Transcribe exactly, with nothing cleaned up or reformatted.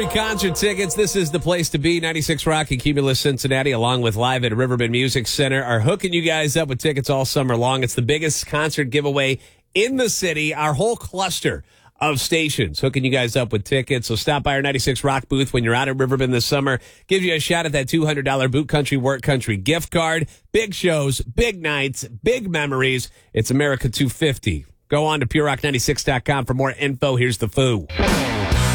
Concert tickets. This is the place to be. ninety-six Rock and Cumulus Cincinnati, along with Live at Riverbend Music Center, are hooking you guys up with tickets all summer long. It's the biggest concert giveaway in the city. Our whole cluster of stations hooking you guys up with tickets. So stop by our ninety-six Rock booth when you're out at Riverbend this summer. Give you a shot at that two hundred dollars Boot Country Work Country gift card. Big shows, big nights, big memories. It's America two fifty. Go on to pure rock ninety-six dot com for more info. Here's the Foo.